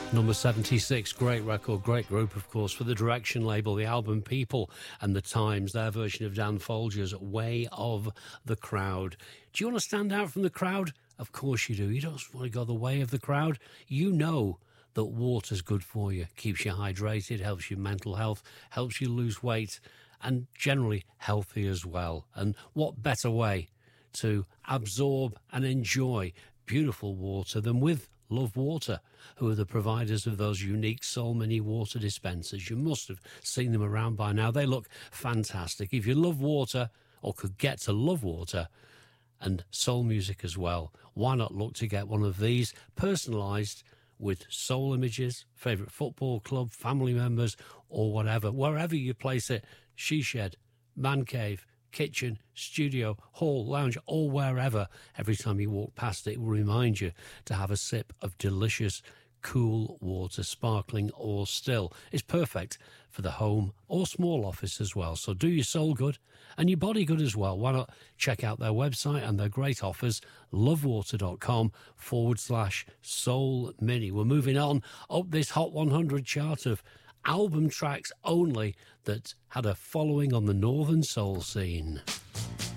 Number 76, great record, great group, of course, for the Direction label, the album People and the Times, their version of Dan Folger's Way of the Crowd. Do you want to stand out from the crowd? Of course you do. You don't want to go the way of the crowd. You know that water's good for you, keeps you hydrated, helps your mental health, helps you lose weight, and generally healthy as well. And what better way to absorb and enjoy beautiful water than with Love Water, who are the providers of those unique Soul Mini water dispensers. You must have seen them around by now. They look fantastic. If you love water, or could get to love water, and soul music as well, why not look to get one of these personalised with soul images, favourite football club, family members, or whatever, wherever you place it, she shed, man cave, kitchen, studio, hall, lounge, or wherever. Every time you walk past it, it will remind you to have a sip of delicious, cool water, sparkling or still. It's perfect for the home or small office as well. So do your soul good and your body good as well. Why not check out their website and their great offers, lovewater.com/soul mini. We're moving on up this Hot 100 chart of album tracks only that had a following on the Northern Soul scene.